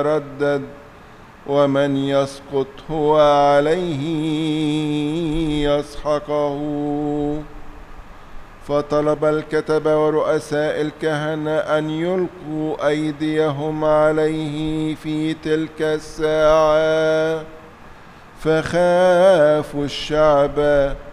ردد، ومن يسقط هو عليه يسحقه. فطلب الكتبة ورؤساء الكهنة أن يلقوا أيديهم عليه في تلك الساعة، فخافوا الشعب